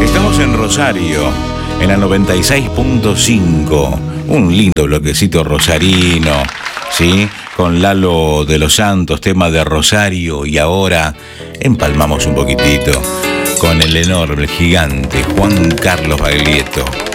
Estamos en Rosario, en la 96.5. Un lindo bloquecito rosarino, ¿sí? Con Lalo de los Santos, tema de Rosario. Y ahora empalmamos un poquitito con el enorme, el gigante Juan Carlos Baglietto.